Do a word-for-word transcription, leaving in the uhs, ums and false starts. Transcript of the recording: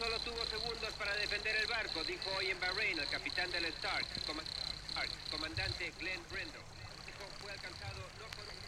solo tuvo segundos para defender el barco, dijo hoy en Bahrein el capitán del Stark, Comandante Glenn Brindle. Fue alcanzado no por un